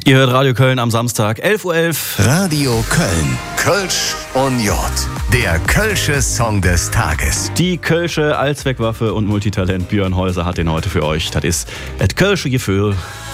Ihr hört Radio Köln am Samstag, 11:11 Uhr. Radio Köln. Kölsch und J. Der Kölsche Song des Tages. Die Kölsche Allzweckwaffe und Multitalent Björn Häuser hat den heute für euch. Das ist et Kölsche Gefühl.